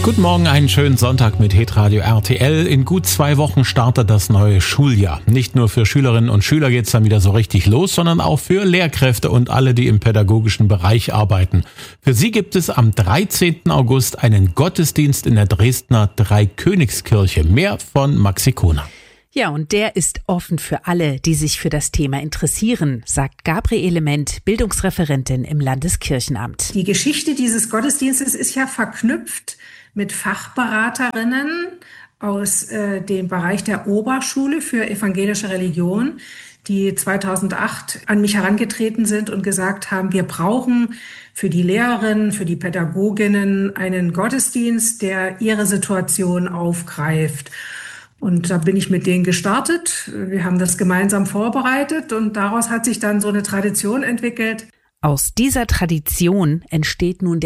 Guten Morgen, einen schönen Sonntag mit Hitradio RTL. In gut 2 Wochen startet das neue Schuljahr. Nicht nur für Schülerinnen und Schüler geht's dann wieder so richtig los, sondern auch für Lehrkräfte und alle, die im pädagogischen Bereich arbeiten. Für sie gibt es am 13. August einen Gottesdienst in der Dresdner Dreikönigskirche. Mehr von Maxi Kohner. Ja, und der ist offen für alle, die sich für das Thema interessieren, sagt Gabriele Ment, Bildungsreferentin im Landeskirchenamt. Die Geschichte dieses Gottesdienstes ist ja verknüpft mit Fachberaterinnen aus dem Bereich der Oberschule für evangelische Religion, die 2008 an mich herangetreten sind und gesagt haben, wir brauchen für die Lehrerinnen, für die Pädagoginnen einen Gottesdienst, der ihre Situation aufgreift. Und da bin ich mit denen gestartet. Wir haben das gemeinsam vorbereitet und daraus hat sich dann so eine Tradition entwickelt. Aus dieser Tradition entsteht nun